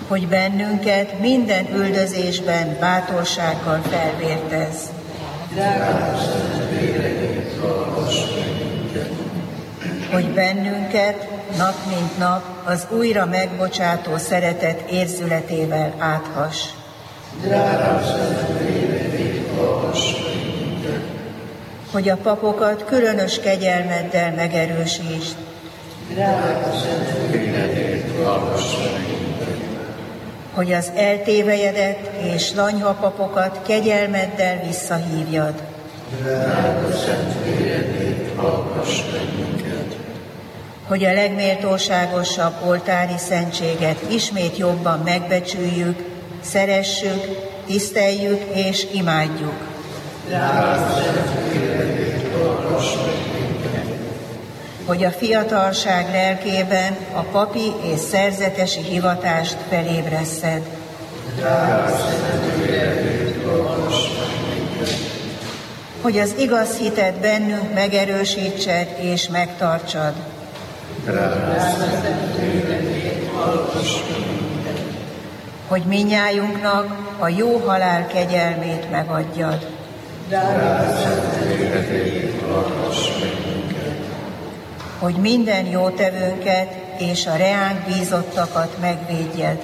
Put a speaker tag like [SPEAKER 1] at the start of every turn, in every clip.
[SPEAKER 1] hogy bennünket minden üldözésben bátorsággal felvértezz. Hogy bennünket nap mint nap az újra megbocsátó szeretet érzületével áthass. Hogy a papokat különös kegyelmeddel megerősítsd. Hogy az eltévejedett és lanyha papokat kegyelmeddel visszahívjad. Hogy a legméltóságosabb oltári szentséget ismét jobban megbecsüljük, szeressük, tiszteljük és imádjuk. Hogy a fiatalság lelkében a papi és szerzetesi hivatást felébreszed. Hogy az igaz hitet bennünk megerősítsed és megtartsad. Hogy mindnyájunknak a jó halál kegyelmét megadjad. Hogy minden jótevőnket és a reánk bízottakat megvédjed.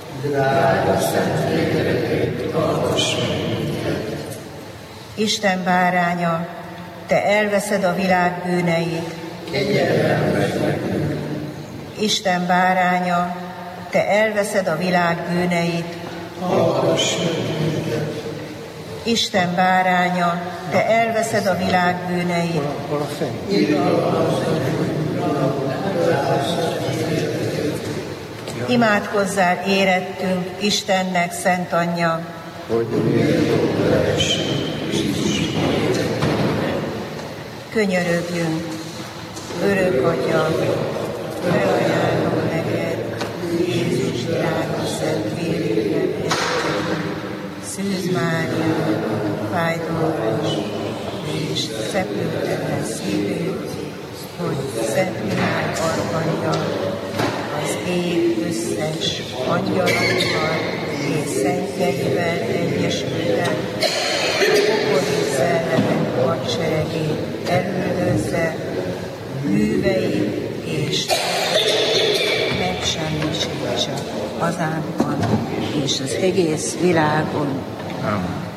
[SPEAKER 1] Isten báránya, te elveszed a világ bűneit. Isten báránya, te elveszed a világ bűneit. Isten báránya, te elveszed a világ bűneit. Imádkozzál érettünk, Istennek szent anyja, könyörögjünk, örök Atya, felajánlom neked, Jézus drága szent vérét, Szűz Mária, fájdalmas és szepültetlen szívét, hogy Szent Mihály arcanggyal, az ég összes angyalaival és szentjeivel egyesülten, pokoli szellemek hadseregét elüldözze, műveit és megsemmisítse hazánkban és az egész világon. Amen.